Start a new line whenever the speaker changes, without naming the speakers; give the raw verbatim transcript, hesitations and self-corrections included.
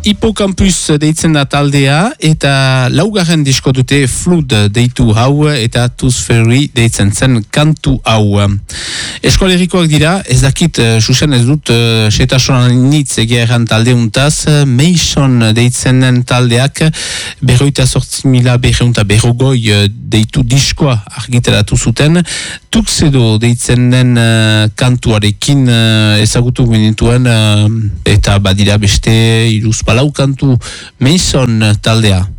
Hipocampus deitzen da taldea eta laugarren disko dute Flood deitu hau eta Tooth Fairy deitzen zen kantu hau. Eskolerikoak dira, ez dakit, susen ez dut uh, setasonan nitz egeran taldeuntaz, Mason deitzen den taldeak berroita sortzi mila berreunta berrogoi deitu diskoa argitaratu zuten, Tuxedo deitzen den uh, kantuarekin uh, ezagutu genituen uh, eta badira beste iruz palau kantu Mason taldea.